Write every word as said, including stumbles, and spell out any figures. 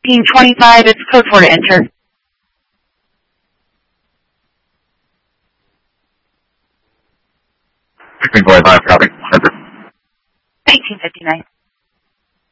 sixteen twenty-five, it's code four to enter. sixteen twenty-five, copy. Enter. nineteen fifty-nine.